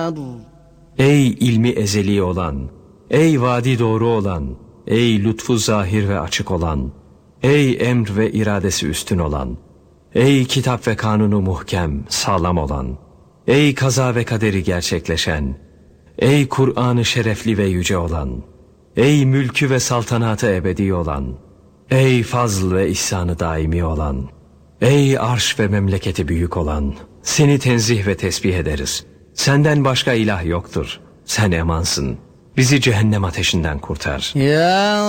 أكبر. Ey ilmi ezeli olan, ey vadi doğru olan, ey lütfu zahir ve açık olan, ey emr ve iradesi üstün olan, ey kitap ve kanunu muhkem, sağlam olan, ey kaza ve kaderi gerçekleşen, ey Kur'an-ı şerefli ve yüce olan, ey mülkü ve saltanatı ebedi olan, ey fazl ve ihsanı daimi olan, ey arş ve memleketi büyük olan, seni tenzih ve tesbih ederiz. Senden başka ilah yoktur. Sen emansın. Bizi cehennem ateşinden kurtar. Ya